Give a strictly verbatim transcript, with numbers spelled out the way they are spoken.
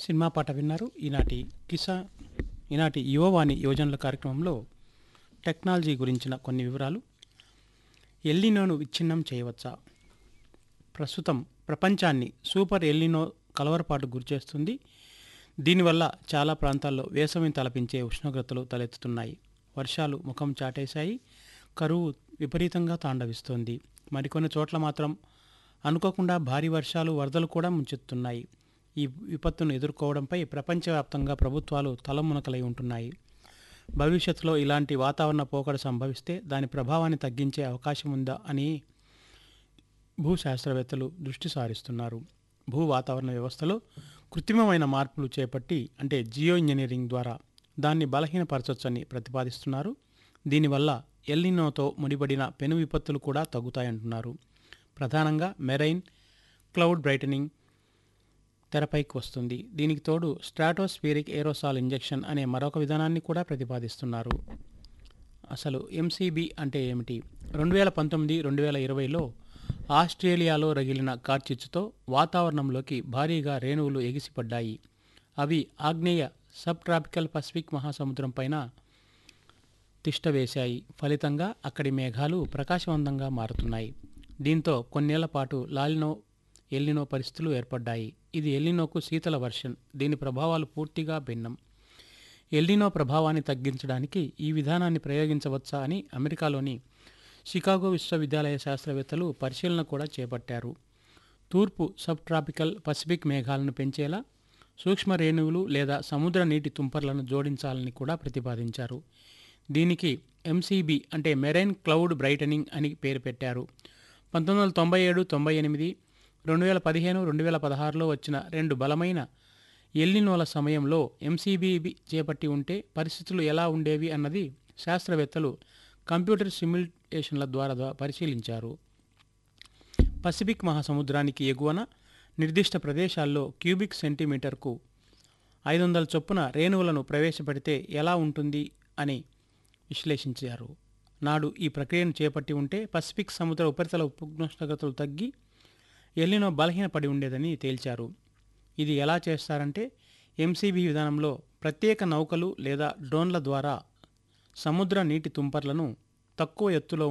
Cinema పాట విన్నారు. ఈనాటి కిసా ఈనాటి యువవాణి యోజనల కార్యక్రమంలో టెక్నాలజీ గురించిన కొన్ని వివరాలు. ఎల్నినోను విచ్ఛిన్నం చేయవచ్చా? ప్రస్తుతం ప్రపంచాన్ని సూపర్ ఎల్నినో కలవరపాటు గురిచేస్తుంది. దీనివల్ల చాలా ప్రాంతాల్లో వేసవిని తలపించే ఉష్ణోగ్రతలు తలెత్తుతున్నాయి. వర్షాలు ముఖం చాటేశాయి. కరువు విపరీతంగా తాండవిస్తోంది. మరికొన్ని చోట్ల మాత్రం అనుకోకుండా భారీ వర్షాలు, వరదలు కూడా ముంచెత్తుతున్నాయి. ఈ విపత్తును ఎదుర్కోవడంపై ప్రపంచవ్యాప్తంగా ప్రభుత్వాలు తలమునకలై ఉంటున్నాయి. భవిష్యత్తులో ఇలాంటి వాతావరణ పోకడ సంభవిస్తే దాని ప్రభావాన్ని తగ్గించే అవకాశం ఉందా అని భూశాస్త్రవేత్తలు దృష్టి సారిస్తున్నారు. భూ వాతావరణ వ్యవస్థలో కృత్రిమమైన మార్పులు చేపట్టి అంటే జియో ఇంజనీరింగ్ ద్వారా దాన్ని బలహీనపరచొచ్చని ప్రతిపాదిస్తున్నారు. దీనివల్ల ఎల్నినోతో ముడిపడిన పెను విపత్తులు కూడా తగ్గుతాయంటున్నారు. ప్రధానంగా మెరైన్ క్లౌడ్ బ్రైటనింగ్ తెరపైకి వస్తుంది. దీనికి తోడు స్ట్రాటోస్ఫిరిక్ ఏరోసాల్ ఇంజెక్షన్ అనే మరొక విధానాన్ని కూడా ప్రతిపాదిస్తున్నారు. అసలు ఎంసీబీ అంటే ఏమిటి? రెండు వేల పంతొమ్మిది రెండు వేల ఇరవైలో ఆస్ట్రేలియాలో రగిలిన కార్చిచ్చుతో వాతావరణంలోకి భారీగా రేణువులు ఎగిసిపడ్డాయి. అవి ఆగ్నేయ సబ్ ట్రాపికల్ పసిఫిక్ మహాసముద్రం పైన తిష్టవేశాయి. ఫలితంగా అక్కడి మేఘాలు ప్రకాశవంతంగా మారుతున్నాయి. దీంతో కొన్నేళ్ల పాటు లాలినో ఎల్నినో పరిస్థితులు ఏర్పడ్డాయి. ఇది ఎల్నినోకు శీతల వర్షన్. దీని ప్రభావాలు పూర్తిగా భిన్నం. ఎల్నినో ప్రభావాన్ని తగ్గించడానికి ఈ విధానాన్ని ప్రయోగించవచ్చా అని అమెరికాలోని షికాగో విశ్వవిద్యాలయ శాస్త్రవేత్తలు పరిశీలన కూడా చేపట్టారు. తూర్పు సబ్ ట్రాపికల్ పసిఫిక్ మేఘాలను పెంచేలా సూక్ష్మ రేణువులు లేదా సముద్ర నీటి తుంపర్లను జోడించాలని కూడా ప్రతిపాదించారు. దీనికి ఎంసీబీ అంటే మెరైన్ క్లౌడ్ బ్రైటనింగ్ అని పేరు పెట్టారు. పంతొమ్మిది వందల తొంభై ఏడు తొంభై ఎనిమిది రెండు వేల పదిహేను రెండు వేల పదహారులో వచ్చిన రెండు బలమైన ఎల్నినోల సమయంలో ఎంసీబీ చేపట్టి ఉంటే పరిస్థితులు ఎలా ఉండేవి అన్నది శాస్త్రవేత్తలు కంప్యూటర్ సిమ్యులేషన్ల ద్వారా పరిశీలించారు. పసిఫిక్ మహాసముద్రానికి ఎగువన నిర్దిష్ట ప్రదేశాల్లో క్యూబిక్ సెంటీమీటర్కు ఐదు వందల చొప్పున రేణువులను ప్రవేశపెడితే ఎలా ఉంటుంది అని విశ్లేషించారు. నాడు ఈ ప్రక్రియను చేపట్టి ఉంటే పసిఫిక్ సముద్ర ఉపరితల ఉష్ణోగ్రతలు తగ్గి ఎల్నినో బలహీనపడి ఉండేదని తేల్చారు. ఇది ఎలా చేస్తారంటే ఎంసీబీ విధానంలో ప్రత్యేక నౌకలు లేదా డ్రోన్ల ద్వారా సముద్ర నీటి తుంపర్లను తక్కువ ఎత్తులో